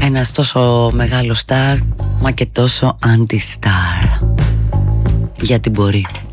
Ένας τόσο μεγάλο στάρ, μα και τόσο αντι-στάρ. Γιατί μπορεί.